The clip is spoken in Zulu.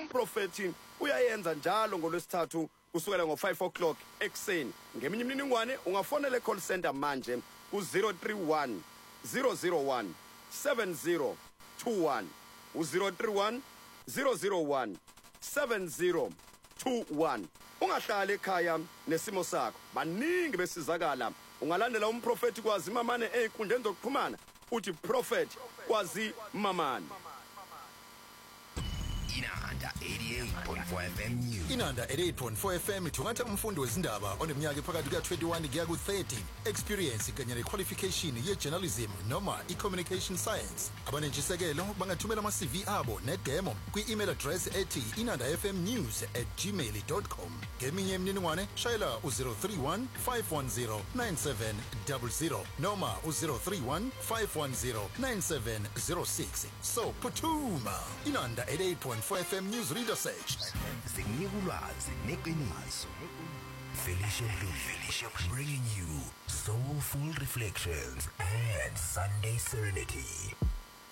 umprofeti uyayenza njalo ngolwesithathu kusukela ngo5 o'clock ekseni. Ngeminye imininingwane ungafonela e-call center manje ku-031 001 7021 u-031 001 7021. Ungahlali ekhaya nesimo sakho. Baningi besizakala. Ungalandela umprofeti kwazi Mamane einkundleni zokuxhumana uthi Prophet kwazi Mamane. Inanda 88.4 FM News. Inanda 88.4 FM ithungatha umfundi wezindaba oneminyaka phakathi kuka21 kuya ku30, experience kanye nequalification ye-journalism noma i-communication science. Abanentshisekelo bangathumela ama-CV abo nedemo kwi-email address ethi inandafmnews@gmail.com. Ngeminye imininingwane shayela u-031 510 9700 noma u-031 510 9706. So phuthuma. Inanda 88.4 FM News Reader Search. Sikunika ulwazi neqiniso. Felicia Blue, bringing you soulful reflections and Sunday serenity.